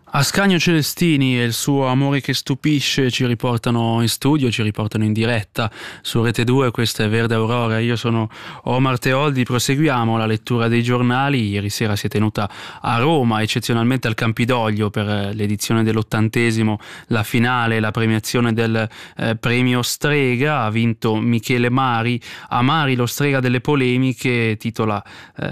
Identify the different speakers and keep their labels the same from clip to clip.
Speaker 1: Ascanio Celestini e il suo Amore che stupisce ci riportano in studio, ci riportano in diretta su Rete 2, questa è Verde Aurora, io sono Omar Teoldi, proseguiamo la lettura dei giornali. Ieri sera si è tenuta a Roma, eccezionalmente al Campidoglio per l'edizione dell'80°, la finale, la premiazione del premio Strega. Ha vinto Michele Mari, Amari lo strega delle polemiche, titola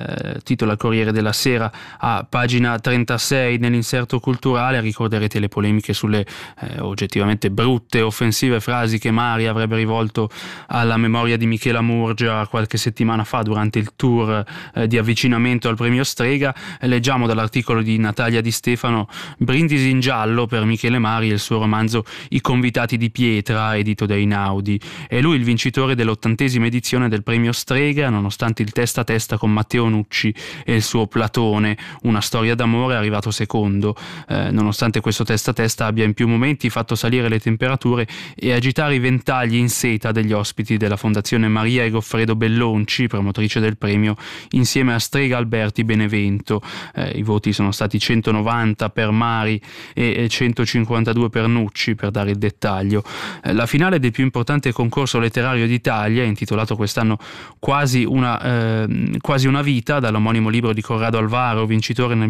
Speaker 1: il Corriere della Sera a pagina 36 nell'inserto culturale. Ricorderete le polemiche sulle oggettivamente brutte, offensive frasi che Mari avrebbe rivolto alla memoria di Michela Murgia qualche settimana fa durante il tour di avvicinamento al premio Strega. Leggiamo dall'articolo di Natalia Di Stefano: brindisi in giallo per Michele Mari e il suo romanzo I convitati di pietra, edito da Einaudi. È lui il vincitore dell'80° edizione del premio Strega, nonostante il testa a testa con Matteo Nucci e il suo Platone, una storia d'amore, è arrivato secondo. Nonostante questo testa a testa abbia in più momenti fatto salire le temperature e agitare i ventagli in seta degli ospiti della Fondazione Maria e Goffredo Bellonci, promotrice del premio, insieme a Strega Alberti Benevento. I voti sono stati 190 per Mari e 152 per Nucci, per dare il dettaglio. La finale del più importante concorso letterario d'Italia, intitolato quest'anno Quasi una vita, dall'omonimo libro di Corrado Alvaro, vincitore nel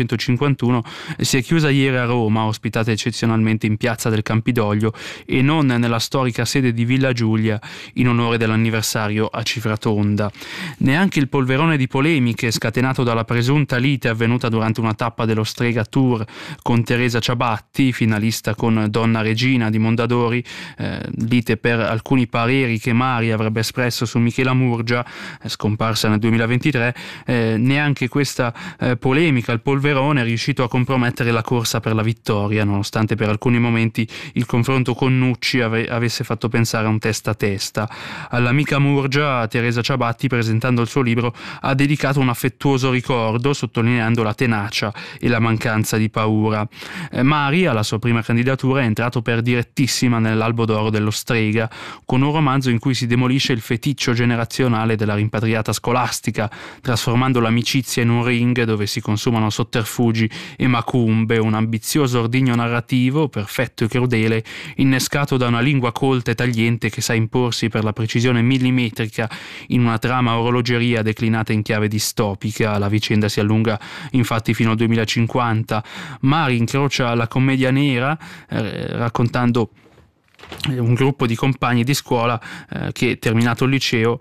Speaker 1: 1951, si è chiusa ieri a Roma, ospitata eccezionalmente in piazza del Campidoglio e non nella storica sede di Villa Giulia in onore dell'anniversario a Cifratonda. Neanche il polverone di polemiche scatenato dalla presunta lite avvenuta durante una tappa dello Strega Tour con Teresa Ciabatti, finalista con Donna Regina di Mondadori, lite per alcuni pareri che Mari avrebbe espresso su Michela Murgia, scomparsa nel 2023, neanche questa polemica, il polverone, è riuscito a compromettere la corsa per la vittoria, nonostante per alcuni momenti il confronto con Nucci avesse fatto pensare a un testa a testa. All'amica Murgia, Teresa Ciabatti, presentando il suo libro, ha dedicato un affettuoso ricordo, sottolineando la tenacia e la mancanza di paura. Mari, alla sua prima candidatura, è entrato per direttissima nell'albo d'oro dello Strega, con un romanzo in cui si demolisce il feticcio generazionale della rimpatriata scolastica, trasformando l'amicizia in un ring dove si consumano sotterfugi e macumbe, un ambizioso ordigno narrativo, perfetto e crudele, innescato da una lingua colta e tagliente che sa imporsi per la precisione millimetrica in una trama orologeria declinata in chiave distopica. La vicenda si allunga infatti fino al 2050. Mari incrocia la commedia nera, raccontando un gruppo di compagni di scuola che, terminato il liceo,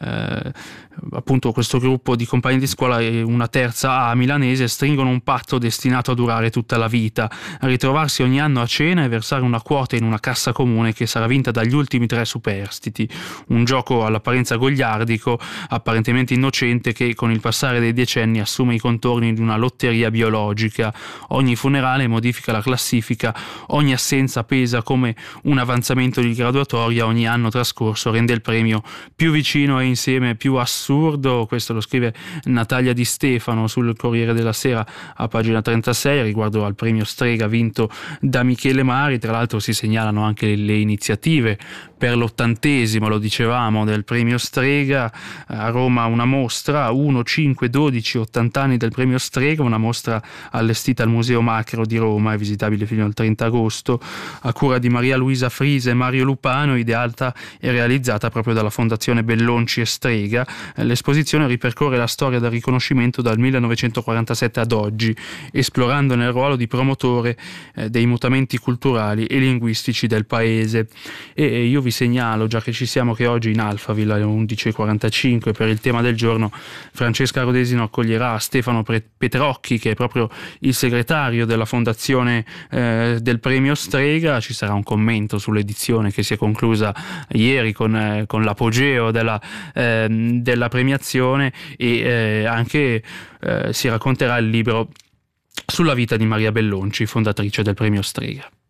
Speaker 1: appunto questo gruppo di compagni di scuola e una terza A milanese stringono un patto destinato a durare tutta la vita: ritrovarsi ogni anno a cena e versare una quota in una cassa comune che sarà vinta dagli ultimi 3 superstiti. Un gioco all'apparenza goliardico, apparentemente innocente, che con il passare dei decenni assume i contorni di una lotteria biologica. Ogni funerale modifica la classifica, ogni assenza pesa come un avanzamento di graduatoria, ogni anno trascorso rende il premio più vicino e insieme più assurdo. Questo lo scrive Natalia Di Stefano sul Corriere della Sera a pagina 36 riguardo al premio Strega vinto da Michele Mari. Tra l'altro si segnalano anche le iniziative per l'80°, lo dicevamo, del premio Strega. A Roma una mostra 1, 5, 12, 80 anni del premio Strega, una mostra allestita al Museo Macro di Roma, è visitabile fino al 30 agosto, a cura di Maria Luisa Frise e Mario Lupano, ideata e realizzata proprio dalla Fondazione Bellonci e Strega. L'esposizione ripercorre la storia del riconoscimento dal 1947 ad oggi, esplorando nel ruolo di promotore dei mutamenti culturali e linguistici del paese. E io vi segnalo, già che ci siamo, che oggi in Alphaville alle 11:45 per il tema del giorno Francesca Rodesino accoglierà Stefano Petrocchi, che è proprio il segretario della fondazione del premio Strega. Ci sarà un commento sull'edizione che si è conclusa ieri con l'apogeo della premiazione e anche si racconterà il libro sulla vita di Maria Bellonci, fondatrice del premio Strega.